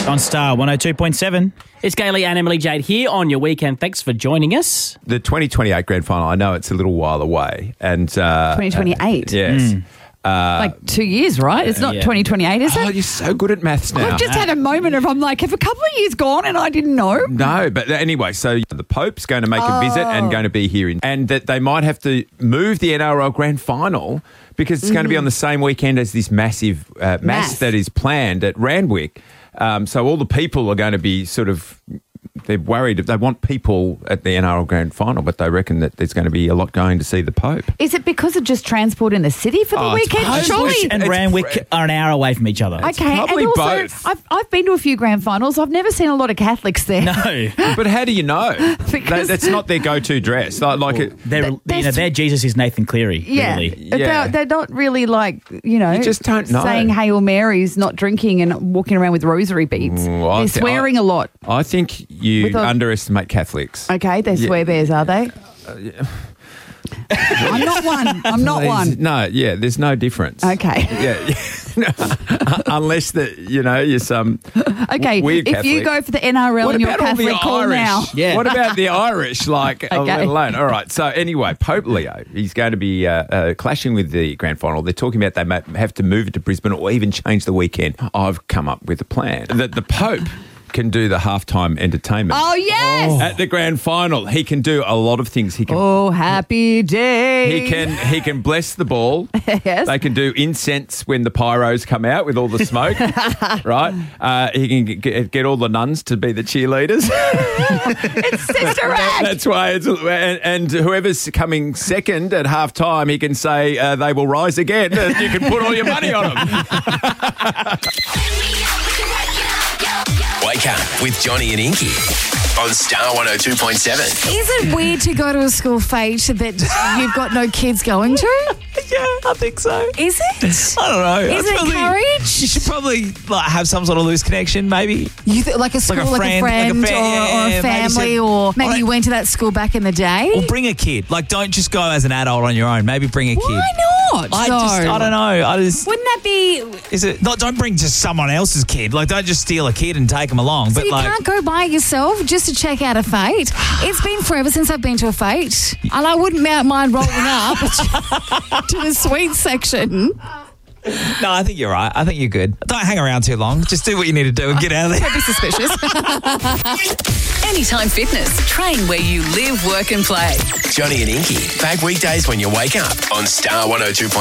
On Star 102.7. It's Gailey and Emily Jade here on your weekend. Thanks for joining us. The 2028 Grand Final, I know it's a little while away. And 2028? Yes. Like 2 years, right? It's not 2028, is it? Oh, you're so good at maths now. I've just had a moment of, I'm like, have a couple of years gone and I didn't know? No, but anyway, so the Pope's going to make a visit and going to be here. And that they might have to move the NRL Grand Final because it's going to be on the same weekend as this massive mass that is planned at Randwick. So all the people are going to be sort of, they're worried. They want people at the NRL Grand Final, but they reckon that there's going to be a lot going to see the Pope. Is it because of just transport in the city for the weekend? Surely. And Randwick are an hour away from each other. Okay, probably and also, both. I've been to a few grand finals. I've never seen a lot of Catholics there. No. But how do you know? Because- That's not their go-to dress. Their Jesus is Nathan Cleary, Yeah. really. Yeah. They're not really like, You just don't know. saying Hail Marys, not drinking and walking around with rosary beads. They're swearing a lot. I think you underestimate Catholics. Okay, they're swear bears, are they? I'm not one. I'm not one. No, yeah, there's no difference. Okay. Yeah. Unless you're some Okay, weird if Catholic. you go for the NRL What and you're about all the Catholic, call Irish? now. Yeah. What about the Irish? Let alone. All right. So anyway, Pope Leo, he's going to be clashing with the grand final. They're talking about they may have to move it to Brisbane or even change the weekend. I've come up with a plan that the Pope can do the halftime entertainment. Oh, yes! At the grand final, he can do a lot of things. He can. Oh, happy day. He can bless the ball. Yes. They can do incense when the pyros come out with all the smoke, right? He can get all the nuns to be the cheerleaders. It's Sister Act. That's why and whoever's coming second at half time, he can say they will rise again. And you can put all your money on them. Wake up with Johnny and Inky on Star 102.7. Is it weird to go to a school fete that you've got no kids going to? Yeah, I think so. Is it? I don't know. Is it encouraged? You should probably have some sort of loose connection, maybe. You like a school, like a friend, or a family, or maybe you went to that school back in the day? Or bring a kid. Don't just go as an adult on your own. Maybe bring a kid. Why not? I don't know. Wouldn't that be... Is it not? Don't bring just someone else's kid. Don't just steal a kid and take them along. So but you can't go by yourself just to check out a fete. It's been forever since I've been to a fete, and I wouldn't mind rolling up to the sweets section. No, I think you're right. I think you're good. Don't hang around too long. Just do what you need to do and get out of there. Don't be suspicious. Anytime Fitness. Train where you live, work and play. Johnny and Inky, back weekdays when you wake up on Star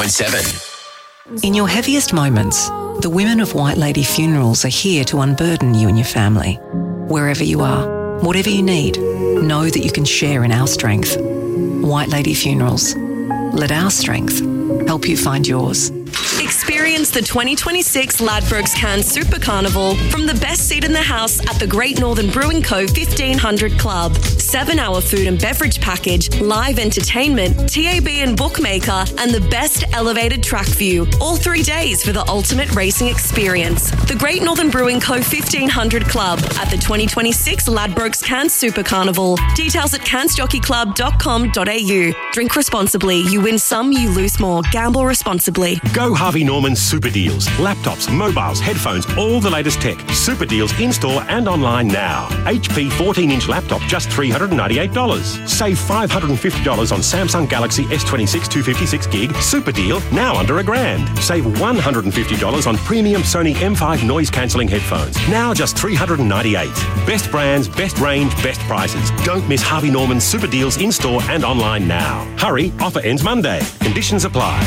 102.7. In your heaviest moments, the women of White Lady Funerals are here to unburden you and your family. Wherever you are, whatever you need, know that you can share in our strength. White Lady Funerals. Let our strength help you find yours. Experience the 2026 Ladbrokes Cairns Super Carnival from the best seat in the house at the Great Northern Brewing Co. 1500 Club. 7-hour food and beverage package, live entertainment, TAB and bookmaker, and the best elevated track view. All 3 days for the ultimate racing experience. The Great Northern Brewing Co. 1500 Club at the 2026 Ladbrokes Cairns Super Carnival. Details at cairnsjockeyclub.com.au. Drink responsibly. You win some, you lose more. Gamble responsibly. Go Harvey Norman Super Deals. Laptops, mobiles, headphones, all the latest tech. Super deals in-store and online now. HP 14-inch laptop, just $398. Save $550 on Samsung Galaxy S26 256 gig. Super deal, now under $1,000. Save $150 on premium Sony M5 noise-cancelling headphones. Now just $398. Best brands, best range, best prices. Don't miss Harvey Norman Super Deals in-store and online now. Hurry, offer ends Monday. Conditions apply.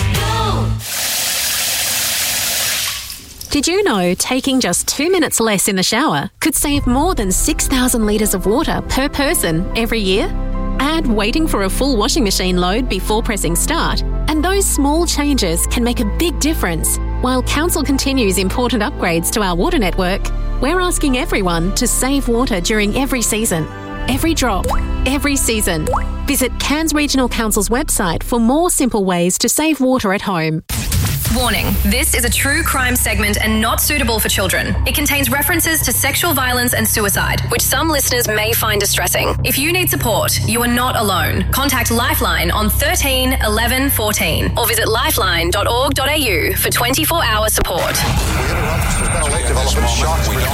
Did you know taking just 2 minutes less in the shower could save more than 6,000 litres of water per person every year? Add waiting for a full washing machine load before pressing start, and those small changes can make a big difference. While Council continues important upgrades to our water network, we're asking everyone to save water during every season. Every drop, every season. Visit Cairns Regional Council's website for more simple ways to save water at home. Warning, this is a true crime segment and not suitable for children. It contains references to sexual violence and suicide, which some listeners may find distressing. If you need support, you are not alone. Contact Lifeline on 13 11 14 or visit lifeline.org.au for 24-hour support. There's been a development. Shocks we don't know.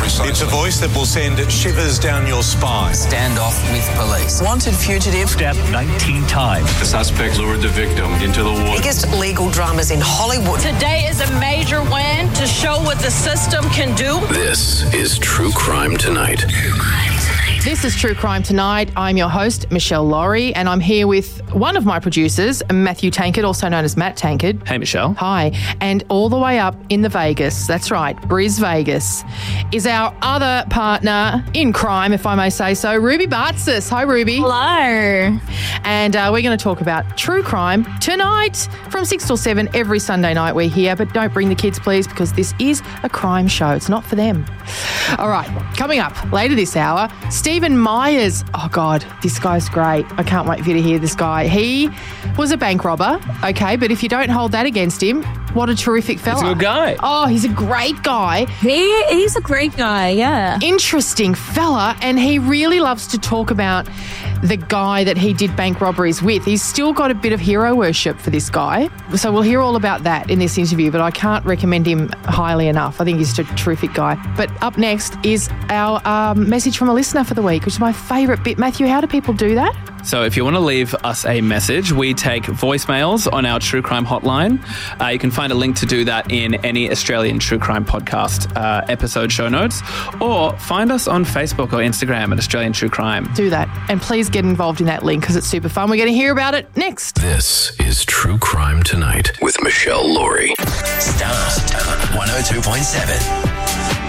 Precisely. It's a voice that will send shivers down your spine. Standoff with police. Wanted fugitive. Stabbed 19 times. The suspect lured the victim into the woods. Biggest legal dramas in Hollywood. Today is a major win to show what the system can do. This is True Crime Tonight. This is True Crime Tonight. I'm your host, Michelle Laurie, and I'm here with one of my producers, Matthew Tankard, also known as Matt Tankard. Hey, Michelle. Hi. And all the way up in the Vegas, that's right, Bris Vegas, is our other partner in crime, if I may say so, Ruby Bartzis. Hi, Ruby. Hello. And we're going to talk about true crime tonight from 6 till 7 every Sunday night we're here, but don't bring the kids, please, because this is a crime show. It's not for them. All right, coming up later this hour, Stephen Myers. Oh, God, this guy's great. I can't wait for you to hear this guy. He was a bank robber, okay, but if you don't hold that against him, what a terrific fella. He's a good guy. Oh, he's a great guy. He's a great guy, yeah. Interesting fella, and he really loves to talk about the guy that he did bank robberies with. He's still got a bit of hero worship for this guy. So we'll hear all about that in this interview, but I can't recommend him highly enough. I think he's a terrific guy. But up next is our message from a listener for the week, which is my favourite bit. Matthew, how do people do that? So if you want to leave us a message, we take voicemails on our True Crime hotline. You can find a link to do that in any Australian True Crime podcast episode show notes, or find us on Facebook or Instagram at Australian True Crime. Do that. And please get involved in that link because it's super fun. We're going to hear about it next. This is True Crime Tonight with Michelle Laurie. Star 102.7.